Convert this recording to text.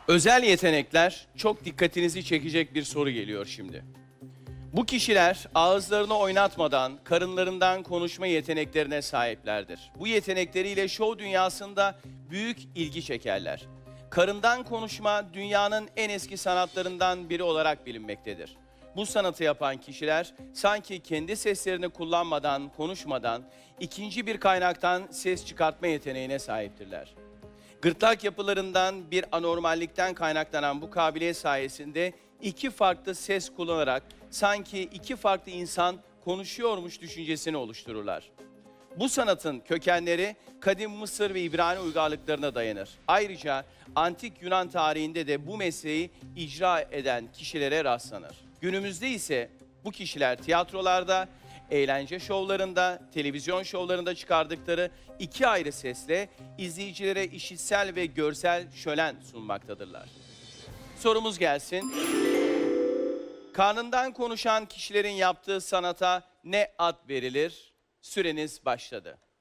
Özel yetenekler, çok dikkatinizi çekecek bir soru geliyor şimdi. Bu kişiler ağızlarını oynatmadan karınlarından konuşma yeteneklerine sahiplerdir. Bu yetenekleriyle şov dünyasında büyük ilgi çekerler. Karından konuşma dünyanın en eski sanatlarından biri olarak bilinmektedir. Bu sanatı yapan kişiler sanki kendi seslerini kullanmadan, konuşmadan ikinci bir kaynaktan ses çıkartma yeteneğine sahiptirler. Gırtlak yapılarından bir anormallikten kaynaklanan bu kabiliyet sayesinde iki farklı ses kullanarak sanki iki farklı insan konuşuyormuş düşüncesini oluştururlar. Bu sanatın kökenleri kadim Mısır ve İbrani uygarlıklarına dayanır. Ayrıca antik Yunan tarihinde de bu mesleği icra eden kişilere rastlanır. Günümüzde ise bu kişiler tiyatrolarda, eğlence şovlarında, televizyon şovlarında çıkardıkları iki ayrı sesle izleyicilere işitsel ve görsel şölen sunmaktadırlar. Sorumuz gelsin. Karnından konuşan kişilerin yaptığı sanata ne ad verilir? Süreniz başladı.